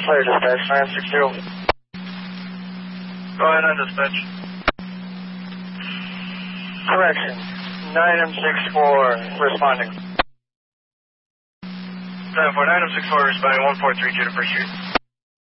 Fire dispatch, 960. Go ahead on dispatch. Correction, 9M64 responding. 9M64 responding 1432 to First Street.